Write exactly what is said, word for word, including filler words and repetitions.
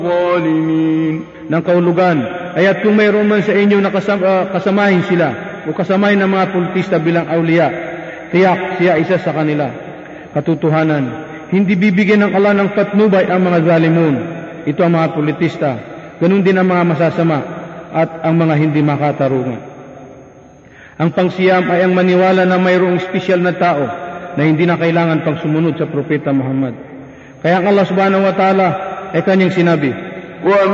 الظالمين ng kaulugan, ay at kung mayroon man sa inyo na kasam, uh, kasamahin sila o kasamahin ng mga pultista bilang awliya, tiyak siya isa sa kanila. Katotohanan, hindi bibigyan ng Allah ng patnubay ang mga zalimun. Ito ang mga pultista, ganun din ang mga masasama at ang mga hindi makatarungan. Ang pangsiyam ay ang maniwala na mayroong espesyal na tao na hindi na kailangan pang sumunod sa Propeta Muhammad. Kaya ang Allah subhanahu wa ta'ala ay kanyang sinabi,